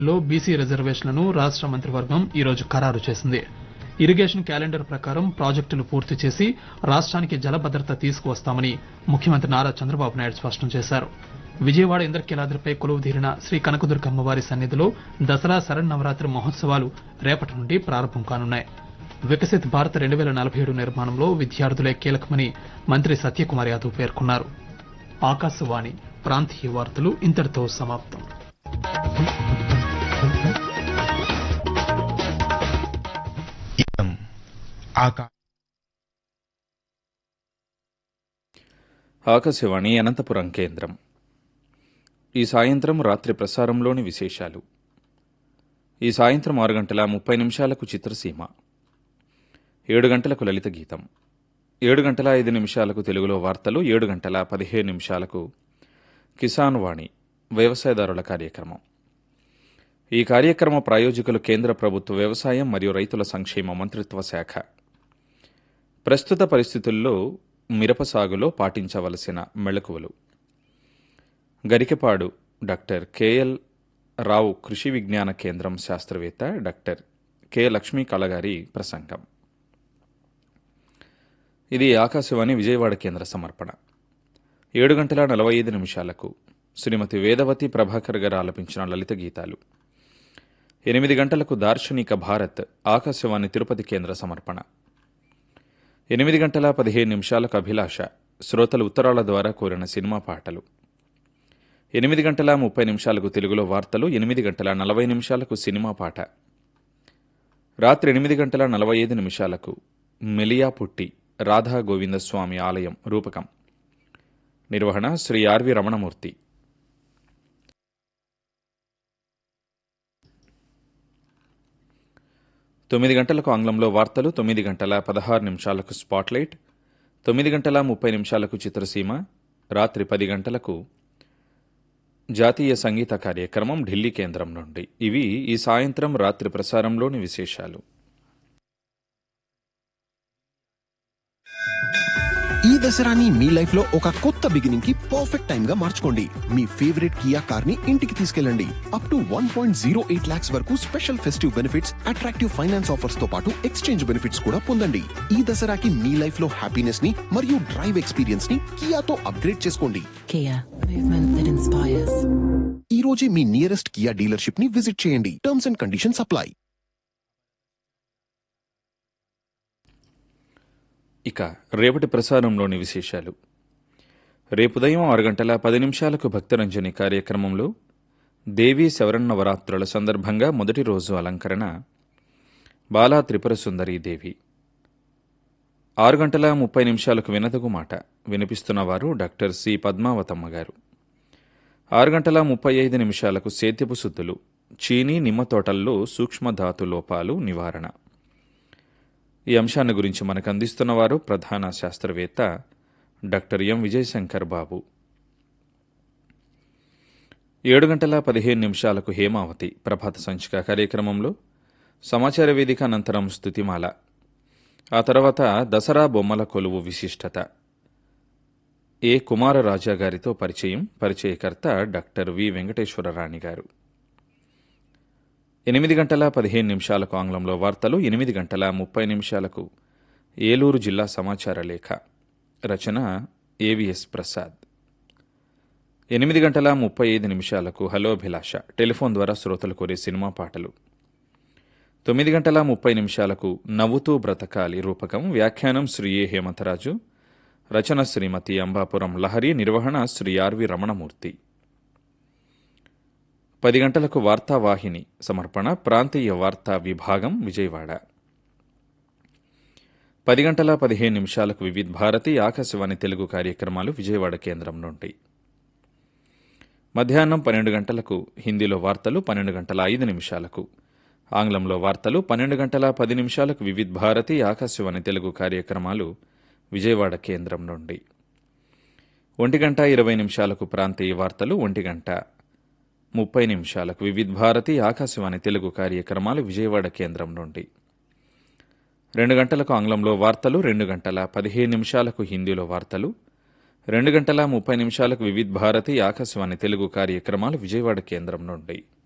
లో బీసీ రిజర్వేషన్లను రాష్ట మంత్రివర్గం ఈరోజు ఖరారు చేసింది. ఇరిగేషన్ క్యాలెండర్ ప్రకారం ప్రాజెక్టులు పూర్తి చేసి రాష్ట్రానికి జలభద్రత తీసుకువస్తామని ముఖ్యమంత్రి నారా చంద్రబాబు నాయుడు స్పష్టం చేశారు. విజయవాడ ఇంద్రకీలాద్రిపై కొలువుదీరిన శ్రీ కనకదుర్గ అమ్మవారి సన్నిధిలో దసరా శరన్నవరాత్రి మహోత్సవాలు రేపటి నుండి ప్రారంభం కానున్నాయి. వికసిత్ భారత్ 2047 నిర్మాణంలో విద్యార్థులే కీలకమని మంత్రి సత్యకుమార్ యాదవ్ పేర్కొన్నారు. ఆకాశవాణి ప్రాంతీయ వార్తలు ఇంతటితో సమాప్తం. ఆకాశవాణి అనంతపురం కేంద్రం. ఈ సాయంత్రం రాత్రి ప్రసారంలోని విశేషాలు. ఈ సాయంత్రం 6:30 చిత్రసీమ, 7 గంటలకు లలిత గీతం, 7:05 తెలుగులో వార్తలు, 7:15 కిసాన్ వాణి వ్యవసాయదారుల కార్యక్రమం. ఈ కార్యక్రమ ప్రాయోజకులు కేంద్ర ప్రభుత్వ వ్యవసాయం మరియు రైతుల సంక్షేమ మంత్రిత్వ శాఖ. ప్రస్తుత పరిస్థితుల్లో మిరప సాగులో పాటించవలసిన మెళకువలు. గరికెపాడు డాక్టర్ కెఎల్ రావు కృషి విజ్ఞాన కేంద్రం శాస్త్రవేత్త డాక్టర్ కె లక్ష్మీ కళగారి ప్రసంగం. ఇది ఆకాశవాణి విజయవాడ కేంద్ర సమర్పణ. 7:45 శ్రీమతి వేదవతి ప్రభాకర్ గారు ఆలపించిన లలిత గీతాలు. 8 గంటలకు దార్శనిక భారత్ ఆకాశవాణి తిరుపతి కేంద్ర సమర్పణ. 8:15 అభిలాష శ్రోతలు ఉత్తరాల ద్వారా కోరిన సినిమా పాటలు. 8:30 తెలుగులో వార్తలు, 8:40 సినిమా పాట. రాత్రి 8:45 మెలియా పుట్టి రాధా గోవిందస్వామి ఆలయం రూపకం. నిర్వహణ శ్రీ ఆర్వి రమణమూర్తి. 9 గంటలకు ఆంగ్లంలో వార్తలు, 9:16 స్పాట్లైట్, 9:30 చిత్రసీమ. రాత్రి 10 గంటలకు జాతీయ సంగీత కార్యక్రమం ఢిల్లీ కేంద్రం నుండి. ఇవి ఈ సాయంత్రం రాత్రి ప్రసారంలోని విశేషాలు. ఈ దసరాని మీ లైఫ్ లో ఒక కొత్త బిగినింగ్ కి పర్ఫెక్ట్ టైం గా మార్చుకోండి. మీ ఫేవరెట్ కియా కార్ ని ఇంటికి తీసుకెళ్ళండి. అప్ టు 1.08 lakhs వరకు special festive benefits, attractive finance offers తో పాటు ఎక్స్చేంజ్ బెనిఫిట్స్ కూడా పొందండి. ఈ దసరాకి మీ లైఫ్ లో హ్యాపీనెస్ ని మరియు డ్రైవ్ ఎక్స్పీరియన్స్ ని కియాతో అప్గ్రేడ్ చేసుకోండి. Kia, movement that inspires. ఈ రోజే మీ నియరెస్ట్ కియా డీలర్షిప్ ని విజిట్ చేయండి. Terms and conditions apply. ఇక రేపటి ప్రసారంలోని విశేషాలు. రేపు ఉదయం 6:10 భక్తరంజని కార్యక్రమంలో దేవీ శవరన్నవరాత్రుల సందర్భంగా మొదటి రోజు అలంకరణ బాలా త్రిపుర సుందరీ దేవి. 6:30 వినదగు మాట వినిపిస్తున్నవారు డాక్టర్ సి పద్మావతమ్మ గారు. 6:35 సేద్యపు శుద్ధులు, చీనీ నిమ్మ తోటల్లో సూక్ష్మధాతు లోపాలు నివారణ. ఈ అంశాన్ని గురించి మనకు అందిస్తున్నవారు ప్రధాన శాస్త్రవేత్త డాక్టర్ ఎం విజయశంకర్ బాబు. 7:15 హేమావతి ప్రభాత సంచిక కార్యక్రమంలో సమాచార వేదిక అనంతరం స్తుతిమాల. ఆ తర్వాత దసరా బొమ్మల కొలువు విశిష్టత, ఏ కుమారరాజా గారితో పరిచయకర్త డాక్టర్ వి వెంకటేశ్వరరాణి గారు. 8:15 ఆంగ్లంలో వార్తలు, 8:30 ఏలూరు జిల్లా సమాచార లేఖ. రచన ఏవిఎస్ ప్రసాద్. 8:35 హలోభిలాష టెలిఫోన్ ద్వారా శ్రోతలు కోరే సినిమా పాటలు. 9:30 నవ్వుతూ బ్రతకాలి రూపకం. వ్యాఖ్యానం శ్రీ ఏ హేమంతరాజు. రచన శ్రీమతి అంబాపురం లహరి. నిర్వహణ శ్రీ ఆర్వి రమణమూర్తి. 10 గంటలకు వార్తావాహిని సమర్పణ ప్రాంతీయ వార్తా విభాగం విజయవాడ. 10:15 వివిధ్ భారతి ఆకాశవాణి తెలుగు కార్యక్రమాలు విజయవాడ కేంద్రం నుండి. మధ్యాహ్నం 12 గంటలకు హిందీలో వార్తలు, 12:05 ఆంగ్లంలో వార్తలు, 12:10 వివిధ్ భారతి ఆకాశవాణి తెలుగు కార్యక్రమాలు విజయవాడ కేంద్రం నుండి. 1:20 ప్రాంతీయ వార్తలు, 1:30 వివిధ్ భారతి ఆకాశవాణి తెలుగు కార్యక్రమాలు విజయవాడ కేంద్రం నుండి. 2 గంటలకు ఆంగ్లంలో వార్తలు, 2:15 హిందీలో వార్తలు, 2:30 వివిధ్ భారతి ఆకాశవాణి తెలుగు కార్యక్రమాలు విజయవాడ కేంద్రం నుండి.